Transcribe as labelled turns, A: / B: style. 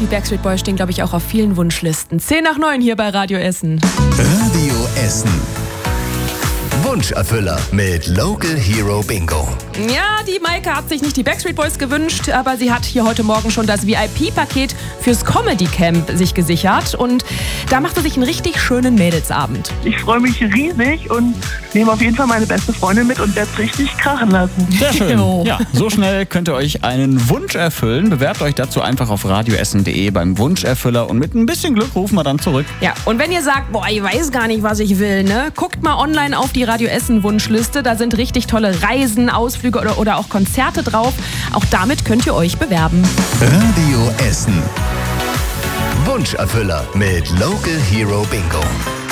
A: die Backstreet Boys stehen, glaube ich, auch auf vielen Wunschlisten. 10:09 hier bei Radio Essen.
B: Radio Essen. Wunscherfüller mit Local Hero Bingo.
A: Ja, die Maike hat sich nicht die Backstreet Boys gewünscht, aber sie hat hier heute Morgen schon das VIP-Paket fürs Comedy Camp sich gesichert. Und da macht sie sich einen richtig schönen Mädelsabend.
C: Ich freue mich riesig und nehme auf jeden Fall meine beste Freundin mit und werde es richtig krachen lassen.
D: Sehr schön. Ja, so schnell könnt ihr euch einen Wunsch erfüllen. Bewerbt euch dazu einfach auf radioessen.de beim Wunscherfüller und mit ein bisschen Glück rufen wir dann zurück.
A: Ja, und wenn ihr sagt, boah, ich weiß gar nicht, was ich will, ne? Guckt mal online auf die Radio Essen Wunschliste. Da sind richtig tolle Reisen, Ausflüge oder auch Konzerte drauf. Auch damit könnt ihr euch bewerben.
B: Radio Essen. Wunscherfüller mit Local Hero Bingo.